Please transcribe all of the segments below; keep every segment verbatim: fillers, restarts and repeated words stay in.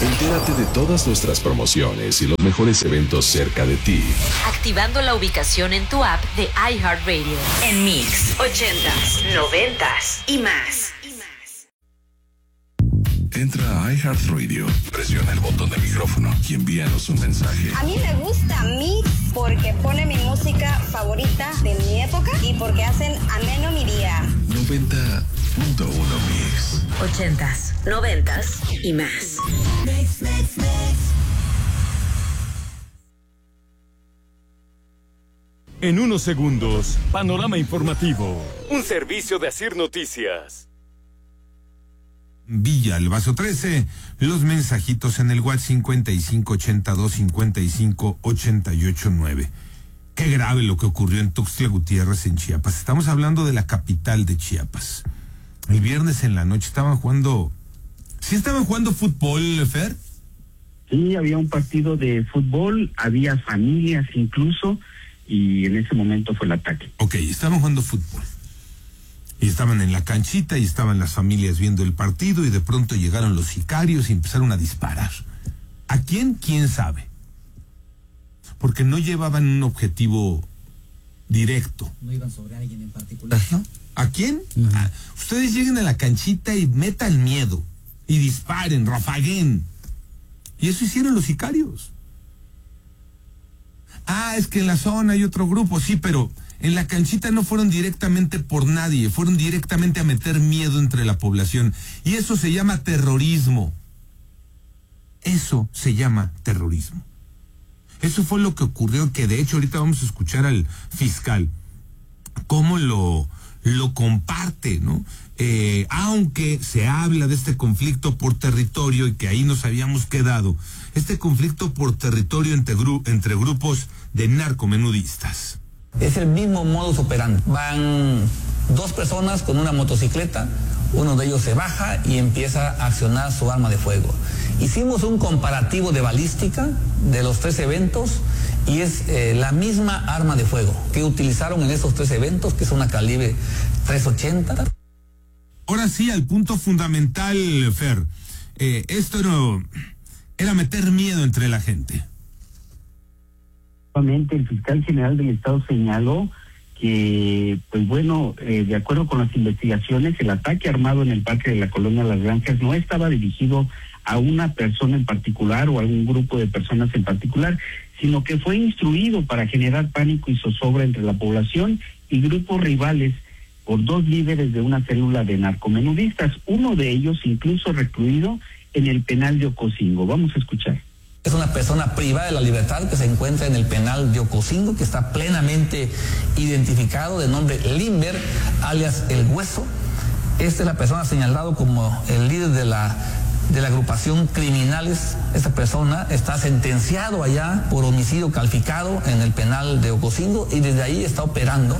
Entérate de todas nuestras promociones y los mejores eventos cerca de ti, activando la ubicación en tu app de iHeartRadio. En Mix, ochentas, noventas y más. Entra a iHeartRadio, presiona el botón del micrófono y envíanos un mensaje. A mí me gusta Mix porque pone mi música favorita de mi época y porque hacen ameno mi día. noventa punto uno Mix. Ochentas, noventas y más. Mix, mix, mix. En unos segundos, panorama informativo. Un servicio de Asir Noticias. Villa Albazo trece, los mensajitos en el WhatsApp cincuenta y cinco ochenta y dos cincuenta y cinco ochenta y ocho nueve. Qué grave lo que ocurrió en Tuxtla Gutiérrez, en Chiapas. Estamos hablando de la capital de Chiapas. El viernes en la noche estaban jugando... ¿Sí estaban jugando fútbol, Fer? Sí, había un partido de fútbol, había familias incluso, y en ese momento fue el ataque. Ok, estaban jugando fútbol. Y estaban en la canchita y estaban las familias viendo el partido y de pronto llegaron los sicarios y empezaron a disparar. ¿A quién? ¿Quién sabe? Porque no llevaban un objetivo directo. No iban sobre alguien en particular, ¿no? ¿A quién? Uh-huh. Ah, ustedes lleguen a la canchita y metan miedo y disparen, rafaguen. Y eso hicieron los sicarios. Ah, es que en la zona hay otro grupo, sí, pero... En la canchita no fueron directamente por nadie, fueron directamente a meter miedo entre la población. Y eso se llama terrorismo. Eso se llama terrorismo. Eso fue lo que ocurrió, que de hecho ahorita vamos a escuchar al fiscal cómo lo, lo comparte, ¿no? Eh, aunque se habla de este conflicto por territorio y que ahí nos habíamos quedado, este conflicto por territorio entre, gru- entre grupos de narcomenudistas. Es el mismo modus operandi. Van dos personas con una motocicleta, uno de ellos se baja y empieza a accionar su arma de fuego. Hicimos un comparativo de balística de los tres eventos y es eh, la misma arma de fuego que utilizaron en esos tres eventos, que es una calibre trescientos ochenta. Ahora sí, al punto fundamental, Fer. Eh, esto era, era meter miedo entre la gente. El fiscal general del estado señaló que, pues bueno, eh, de acuerdo con las investigaciones, el ataque armado en el parque de la colonia Las Granjas no estaba dirigido a una persona en particular o a un grupo de personas en particular, sino que fue instruido para generar pánico y zozobra entre la población y grupos rivales por dos líderes de una célula de narcomenudistas, uno de ellos incluso recluido en el penal de Ocosingo. Vamos a escuchar. Es una persona privada de la libertad que se encuentra en el penal de Ocosingo, que está plenamente identificado, de nombre Limber, alias El Hueso. Esta es la persona señalado como el líder de la, de la agrupación criminales. Esta persona está sentenciado allá por homicidio calificado en el penal de Ocosingo y desde ahí está operando.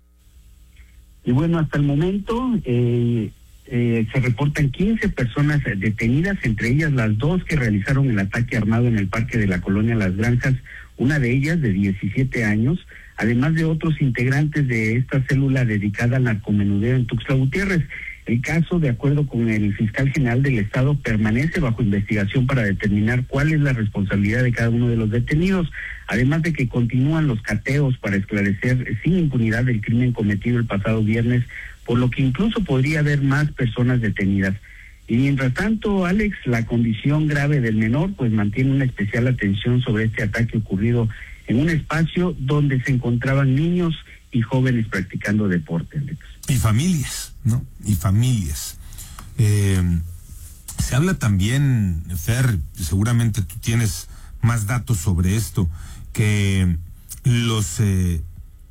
Y bueno, hasta el momento... Eh... Eh, se reportan quince personas detenidas, entre ellas las dos que realizaron el ataque armado en el parque de la colonia Las Granjas, una de ellas de diecisiete años, además de otros integrantes de esta célula dedicada al narcomenudeo en Tuxtla Gutiérrez. El caso, de acuerdo con el fiscal general del estado, permanece bajo investigación para determinar cuál es la responsabilidad de cada uno de los detenidos, además de que continúan los cateos para esclarecer sin impunidad el crimen cometido el pasado viernes, por lo que incluso podría haber más personas detenidas. Y mientras tanto, Alex, la condición grave del menor pues mantiene una especial atención sobre este ataque ocurrido en un espacio donde se encontraban niños y jóvenes practicando deporte, Alex. Y familias, ¿no? Y familias. Eh, se habla también, Fer, seguramente tú tienes más datos sobre esto, que los eh,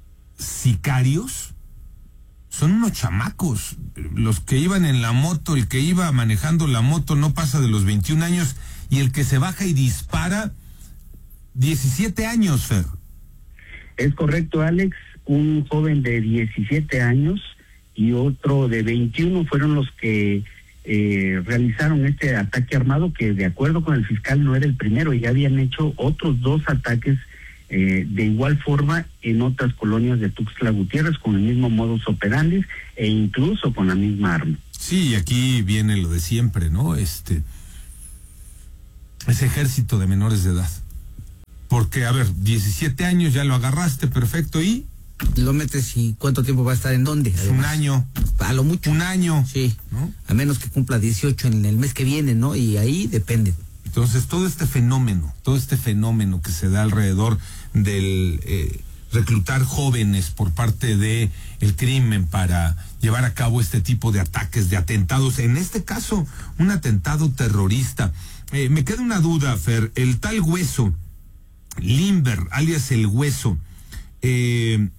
sicarios son unos chamacos. Los que iban en la moto, el que iba manejando la moto no pasa de los veintiún años, y el que se baja y dispara, diecisiete años, Fer. Es correcto, Alex. Un joven de diecisiete años y otro de veintiuno fueron los que eh, realizaron este ataque armado, que de acuerdo con el fiscal no era el primero, y ya habían hecho otros dos ataques eh, de igual forma en otras colonias de Tuxtla Gutiérrez con el mismo modus operandi e incluso con la misma arma. Sí, aquí viene lo de siempre, ¿no? Este, ese ejército de menores de edad. Porque, a ver, diecisiete años ya lo agarraste, perfecto, y... Lo metes y ¿cuánto tiempo va a estar en dónde? Además, un año. A lo mucho. Un año. Sí, ¿no? A menos que cumpla dieciocho en el mes que viene, ¿no? Y ahí depende. Entonces, todo este fenómeno, todo este fenómeno que se da alrededor del eh, reclutar jóvenes por parte de el crimen para llevar a cabo este tipo de ataques, de atentados, en este caso, un atentado terrorista. Eh, me queda una duda, Fer, el tal Hueso, Limber, alias El Hueso, eh,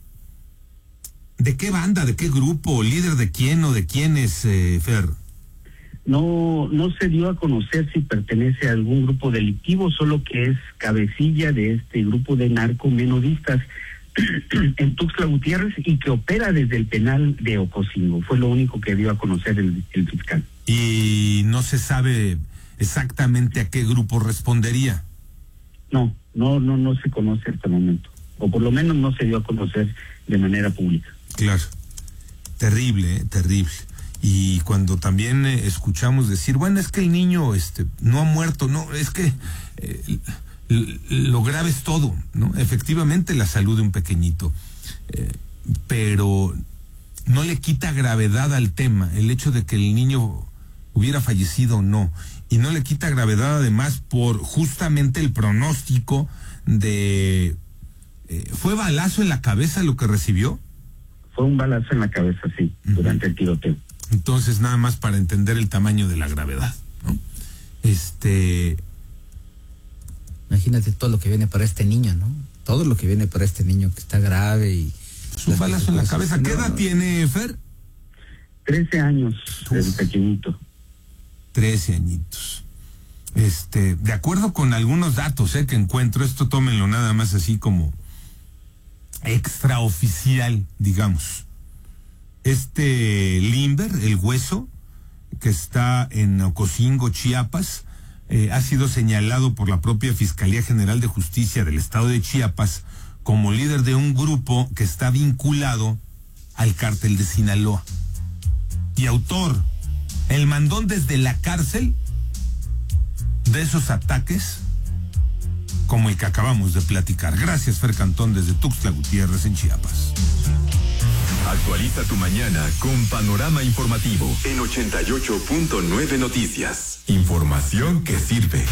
¿de qué banda, de qué grupo, líder de quién o de quiénes, eh, Fer? No, no se dio a conocer si pertenece a algún grupo delictivo, solo que es cabecilla de este grupo de narcomenudistas en Tuxtla Gutiérrez y que opera desde el penal de Ocosingo. Fue lo único que dio a conocer el, el fiscal. Y no se sabe exactamente a qué grupo respondería. No, no, no, no se conoce hasta el momento, o por lo menos no se dio a conocer de manera pública. Claro, terrible, ¿eh? terrible. Y cuando también eh, escuchamos decir, bueno, es que el niño este no ha muerto, no, es que eh, lo grave es todo, ¿no? Efectivamente la salud de un pequeñito, eh, pero no le quita gravedad al tema el hecho de que el niño hubiera fallecido o no, y no le quita gravedad además por justamente el pronóstico de... Eh, ¿fue balazo en la cabeza lo que recibió? Fue un balazo en la cabeza, sí, uh-huh. durante el tiroteo. Entonces, nada más para entender el tamaño de la gravedad, ¿no? Este... Imagínate todo lo que viene para este niño, ¿no? Todo lo que viene para este niño que está grave y... Es un balazo en la cabeza. ¿Qué edad tiene, Fer? Trece años, el pequeñito. Trece añitos. Este, de acuerdo con algunos datos eh, que encuentro, esto tómenlo nada más así como extraoficial, digamos. Este Limber, El Hueso, que está en Ocosingo, Chiapas, eh, ha sido señalado por la propia Fiscalía General de Justicia del Estado de Chiapas como líder de un grupo que está vinculado al cártel de Sinaloa. Y autor, el mandón desde la cárcel de esos ataques como el que acabamos de platicar. Gracias, Fer Cantón, desde Tuxtla Gutiérrez, en Chiapas. Actualiza tu mañana con Panorama Informativo en ochenta y ocho punto nueve Noticias. Información que sirve.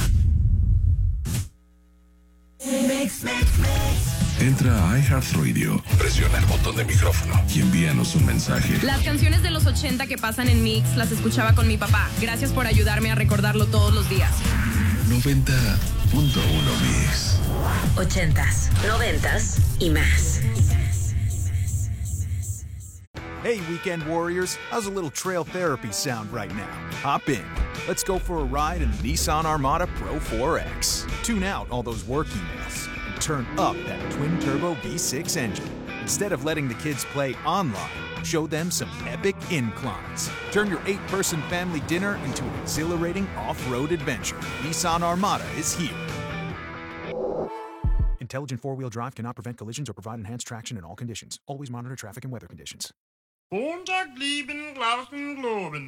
Entra a iHeartRadio, presiona el botón de micrófono y envíanos un mensaje. Las canciones de los ochenta que pasan en Mix las escuchaba con mi papá. Gracias por ayudarme a recordarlo todos los días. noventa punto uno Mix. Ochentas, noventas y más. Hey, Weekend Warriors, how's a little trail therapy sound right now? Hop in. Let's go for a ride in the Nissan Armada Pro four X. Tune out all those work emails and turn up that twin-turbo V six engine. Instead of letting the kids play online, show them some epic inclines. Turn your eight-person family dinner into an exhilarating off-road adventure. Nissan Armada is here. Intelligent four-wheel drive cannot prevent collisions or provide enhanced traction in all conditions. Always monitor traffic and weather conditions.